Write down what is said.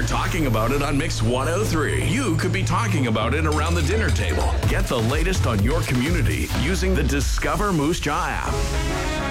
talking about it on Mix 103. You could be talking about it around the dinner table. Get the latest on your community using the Discover Moose Jaw app.